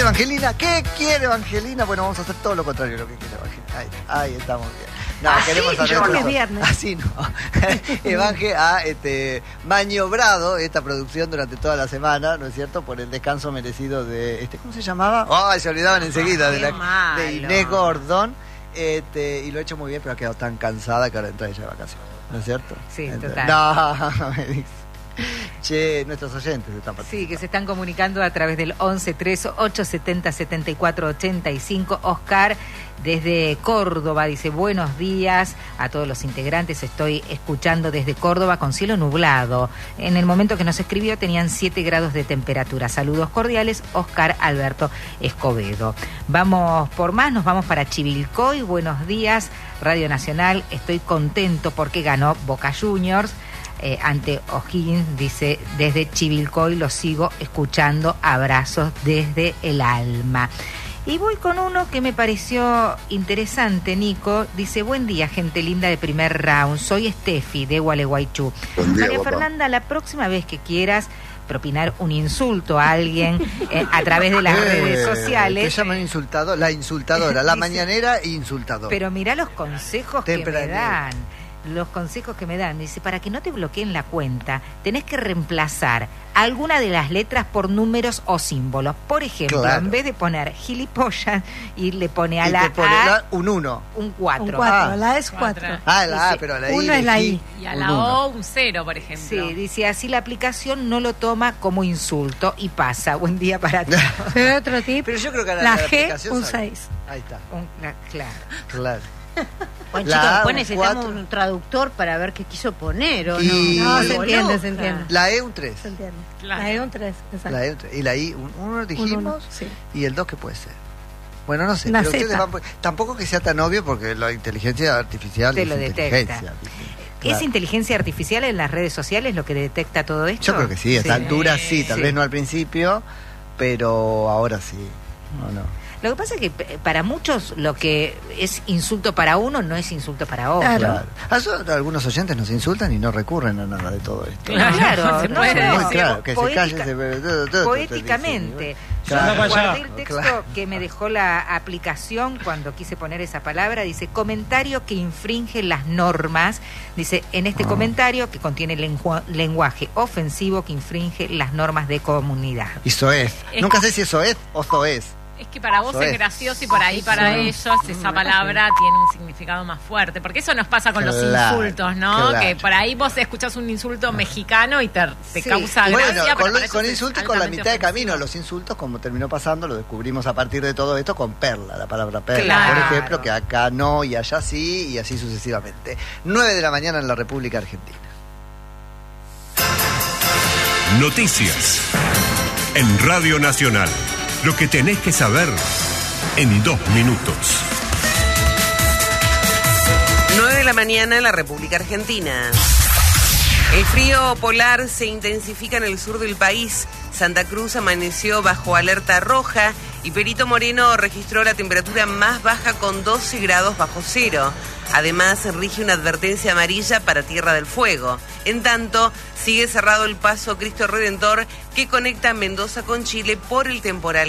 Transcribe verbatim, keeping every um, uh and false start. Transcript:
Evangelina? ¿Qué quiere Evangelina? Bueno, vamos a hacer todo lo contrario de lo que quiere Evangelina. Ahí, ahí estamos bien. No, así queremos hacer yo, que eso. viernes. Así no. Evangel ha este, maniobrado esta producción durante toda la semana, ¿no es cierto? Por el descanso merecido de... este ¿Cómo se llamaba? ¡Ay, oh, se olvidaban enseguida! De, la, de Inés Gordon. Este, y lo ha hecho muy bien, pero ha quedado tan cansada que ahora entra ella de vacaciones. ¿No es cierto? Sí, Entonces, total. No, me dice. Che, nuestros oyentes están participando. Sí, que se están comunicando a través del once tres ocho setenta setenta y cuatro ochenta y cinco. Oscar, desde Córdoba, dice: buenos días a todos los integrantes. Estoy escuchando desde Córdoba con cielo nublado. En el momento que nos escribió tenían siete grados de temperatura. Saludos cordiales, Oscar Alberto Escobedo. Vamos por más, nos vamos para Chivilcoy. Buenos días, Radio Nacional. Estoy contento porque ganó Boca Juniors. Eh, ante O'Higgins, dice, desde Chivilcoy lo sigo escuchando, abrazos desde el alma. Y voy con uno que me pareció interesante, Nico. Dice: buen día, gente linda de primer round. Soy Steffi de Gualeguaychú. María guapa. Fernanda, la próxima vez que quieras propinar un insulto a alguien eh, a través de las eh, redes sociales. Se llama insultado, la insultadora, la mañanera insultadora. Pero mirá los consejos Temprano. que me dan. Los consejos que me dan, dice: para que no te bloqueen la cuenta, tenés que reemplazar alguna de las letras por números o símbolos. Por ejemplo, claro. en vez de poner gilipollas, y le pone a y la te pone A la, un uno. Un cuatro. Un cuatro, ah. la A es cuatro. Ah, la A, pero la I. Uno es la I. Y a la O un cero, por ejemplo. Sí, dice: así la aplicación no lo toma como insulto y pasa. Buen día para ti. Pero otro tip. Pero yo creo que la, la, la G, un seis. Ahí está. Un, la, claro. Claro. Bueno, la chicos, A, después un necesitamos cuatro. un traductor para ver qué quiso poner, ¿o y... no? No, se entiende, se entiende. La E un tres. Se entiende. Claro. La E un tres, exacto. La E un tres. Y la I, un uno dijimos, un uno, sí. Y el dos, ¿qué puede ser? Bueno, no sé, La pero Z. ustedes van, tampoco que sea tan obvio porque la inteligencia artificial Te es lo detecta. inteligencia. Claro. ¿Es inteligencia artificial en las redes sociales lo que detecta todo esto? Yo creo que sí, a esta Sí. altura sí, tal Sí. vez no al principio, pero ahora sí. No, no. Lo que pasa es que p- para muchos lo que es insulto para uno no es insulto para otro. Claro. A eso algunos oyentes nos insultan y no recurren a nada de todo esto. Claro, Claro, se no, puede no, Muy decir. claro, que se poética- calle, se ve todo, todo, Poéticamente. Yo Claro. guardé el texto Claro. que me dejó la aplicación cuando quise poner esa palabra. Dice: comentario que infringe las normas. Dice: en este Ah. comentario que contiene lengua- lenguaje ofensivo que infringe las normas de comunidad. Y soez. Es Nunca que- sé si es soez o soez. Es que para vos Eso es. es gracioso y por ahí para Eso. ellos esa palabra tiene un significado más fuerte. Porque eso nos pasa con los Claro, insultos, ¿no? claro. Que por ahí vos escuchás un insulto mexicano y te, te Sí. causa Bueno, gracia. pero con, para ellos con es insultos y con la altamente mitad de camino. ofensivo. Los insultos, como terminó pasando, lo descubrimos a partir de todo esto con perla, la palabra perla, Claro. por ejemplo, que acá no y allá sí, y así sucesivamente. nueve de la mañana en la República Argentina. Noticias en Radio Nacional. Lo que tenés que saber en dos minutos. nueve de la mañana en la República Argentina. El frío polar se intensifica en el sur del país. Santa Cruz amaneció bajo alerta roja y Perito Moreno registró la temperatura más baja con doce grados bajo cero. Además, rige una advertencia amarilla para Tierra del Fuego. En tanto, sigue cerrado el paso Cristo Redentor que conecta Mendoza con Chile por el temporal